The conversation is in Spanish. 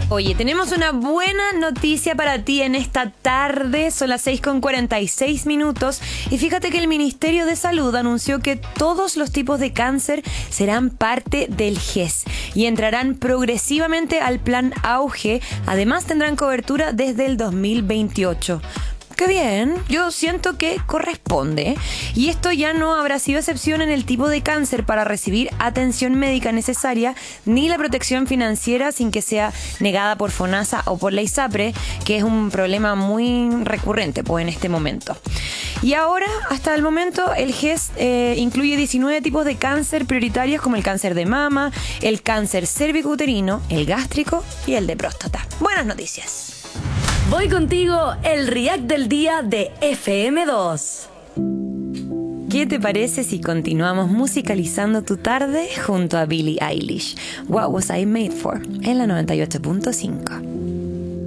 Oye, tenemos una buena noticia para ti en esta tarde. Son las 6:46 y fíjate que el Ministerio de Salud anunció que todos los tipos de cáncer serán parte del GES y entrarán progresivamente al plan Auge. Además tendrán cobertura desde el 2028. ¡Qué bien! Yo siento que corresponde. Y esto ya no habrá sido excepción en el tipo de cáncer para recibir atención médica necesaria ni la protección financiera sin que sea negada por FONASA o por la ISAPRE, que es un problema muy recurrente pues, en este momento. Y ahora, hasta el momento, el GES incluye 19 tipos de cáncer prioritarios como el cáncer de mama, el cáncer cérvico-uterino, el gástrico y el de próstata. Buenas noticias. Voy contigo, el React del día de FM2. ¿Qué te parece si continuamos musicalizando tu tarde junto a Billie Eilish? What Was I Made For? En la 98.5.